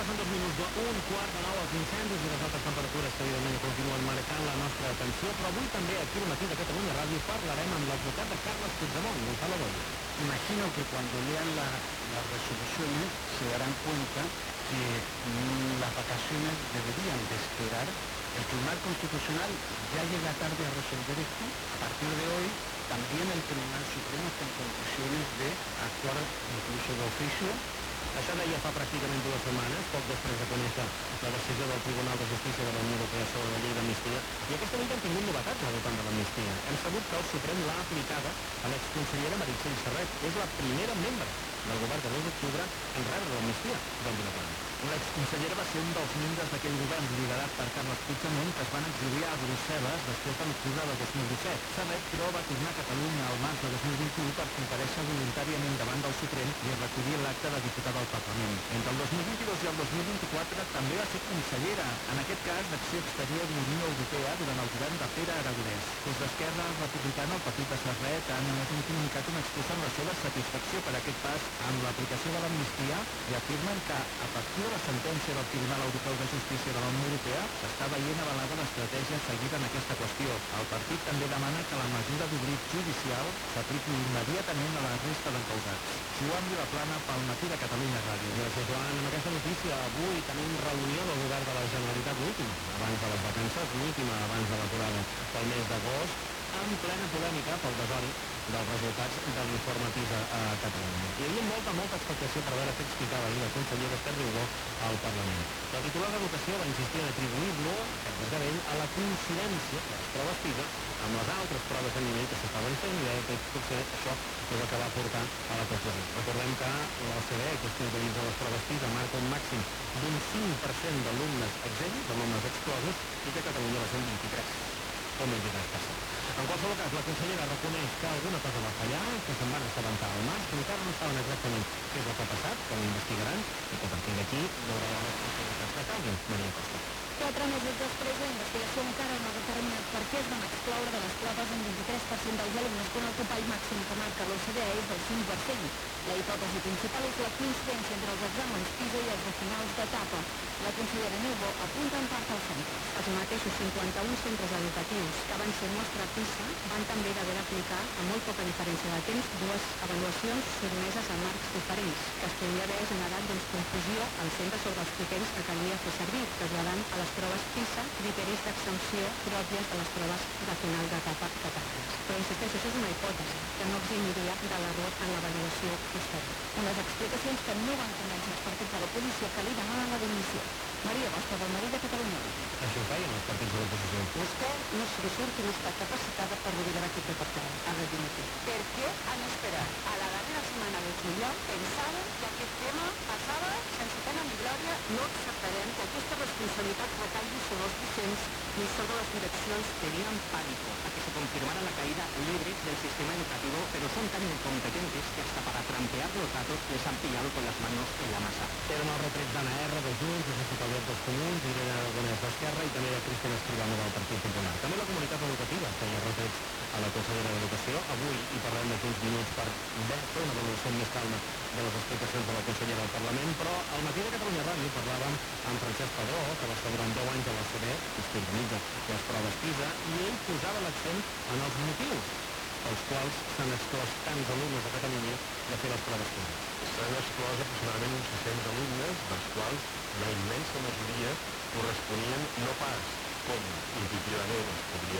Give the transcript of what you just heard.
passen 2 minuts d'un quart de nou. Els incendis i les altes temperatures que evidentment continuen marcant la nostra atenció, però avui també aquí al Matí de Catalunya Ràdio parlarem amb l'advocat de Carles Puigdemont, Gonzalo Boye. Imagino que cuando lean las resoluciones se darán cuenta que las vacaciones deberían de esperar. El Tribunal Constitucional ya llega tarde a resolver esto. A partir de hoy, también el Tribunal Supremo está en condiciones de actuar incluso de oficio. Això deia fa pràcticament 2 setmanes, poc després de conèixer la decisió del Tribunal de Justícia de la Unió Europea sobre la llei d'amnistia. I aquesta nit hem tingut novetats al voltant de l'amnistia. Hem sabut que el Suprem l'ha aplicada a l'exconsellera Meritxell Serret. És la primera membre del govern de l'1 d'octubre en rebre l'amnistia del Vilaplana. L'exconsellera va ser un dels membres d'aquell govern liderat per Carles Puigdemont que es van exiliar a Brussel·les després de l'octubre del 2017. Serret, però, va tornar a Catalunya al març de 2021 per comparèixer voluntàriament davant del Suprem i es recollir l'acte de diputada al Parlament. Entre el 2022 i el 2024 també va ser consellera, en aquest cas d'Acció Exterior i Unió Europea durant el govern de Pere Aragonès. Des d'Esquerra Republicana, el partit de Serret han emès un comunicat on expressen la seva satisfacció per aquest pas amb l'aplicació de l'amnistia i afirmen que, a partir de la sentència del Tribunal Europeu de Justícia de la Unió Europea, s'està veient avalada l'estratègia seguida en aquesta qüestió. El partit també demana que la mesura d'oblit judicial s'apliqui immediatament a la resta d'encausats. Joan Vilaplana, pel Matí de Catalunya Ràdio. Gràcies, Joan. Amb aquesta notícia, avui tenim reunió del govern de la Generalitat, l'última abans de les vacances, l'última abans de l'aturada pel mes d'agost, en plena polèmica pel desori dels resultats de l'informe PISA a Catalunya. Hi havia molta expectació per veure què explicava ahir la consellera Esther Riudó al Parlament. La titular d'Educació va insistir en atribuir-lo, aquest desgavell, a la coincidència de les proves PISA amb les altres proves de nivell que s'estaven fent i que potser això és el que va portar a la confusió. Recordem que l'OCDE, que utilitza les proves PISA, marca un màxim d'un 5% d'alumnes exempts, d'alumnes exclosos, i que Catalunya va ser un 23%. En qualsevol cas, la consellera reconeix que alguna cosa va fallar, que se'n van assabentar al març, que encara no saben exactament què és el que ha passat, que ho investigaran, i que a partir d'aquí hi haurà les responsabilitats que calguin. Maria Costa. 4 mesos després, la investigació encara no ha determinat per què es van excloure de les proves un 23% dels alumnes quan el topall màxim que marca l'OCDE és del 5%. La hipòtesi principal és la coincidència entre els exàmens PISA i els de finals d'etapa. La consellera Niubó apunta en part als centres. Els mateixos 51 centres educatius que van ser mostra PISA van també haver d'aplicar, amb molt poca diferència de temps, 2 avaluacions sotmeses a marcs diferents, que es podria haver generat confusió al centre sobre els criteris que calia fer servir, traslladant a les proves PISA criteris d'exempció pròpies de les proves de final d'etapa catalanes. Però insisteixo, això és una hipòtesi que no eximiria de l'error en l'avaluació posterior. Unes explicacions que no van convèncer els partits de l'oposició que li demanen la dimissió. Maria Costa, del Matí de Catalunya. Això ho feien els partits de l'oposició. Vostè no se surt que no està capacitada per liderar aquest departament. Ha de dimitir. Per què han esperat a la darrera setmana de juliol? Pensaven que aquest tema passava sense pena ni glòria. No acceptarem que aquesta responsabilitat recaigui sobre els docents ni sobre las direcciones. Tenían pánico a que se confirmara la caída libre del sistema educativo, pero son tan incompetentes que hasta para trampear los datos les han pillado con las manos en la masa. Eren els retrets d'Anna R, de Junts, Josep Calvet dels Comuns, Irene Aragonès d'Esquerra i també de Cristina Escribano del Partit Popular. També la comunitat educativa feia retrets a la consellera d'Educació. Avui hi parlem d'aquí uns minuts per fer una valoració més calma de les explicacions de la consellera al Parlament, però al Matí de Catalunya Ràdio parlàvem amb Francesc Padró, que va estar durant 10 anys a l'OCDE, que organitza les proves PISA, i ell posava l'accent en els motius pels quals s'han exclòs tants alumnes a Catalunya de fer les proves PISA. S'han exclòs aproximadament uns 600 alumnes, dels quals la immensa majoria corresponien no pas com intuïtivament es podria